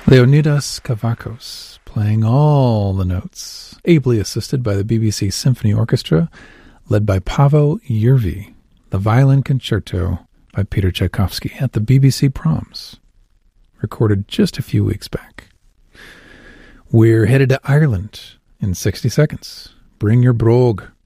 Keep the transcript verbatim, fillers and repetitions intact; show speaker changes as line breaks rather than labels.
Leonidas Kavakos, playing all the notes, ably assisted by the B B C Symphony Orchestra, led by Paavo Järvi, the Violin Concerto by Peter Tchaikovsky at the B B C Proms, recorded just a few weeks back. We're headed to Ireland in sixty seconds. Bring your brogue.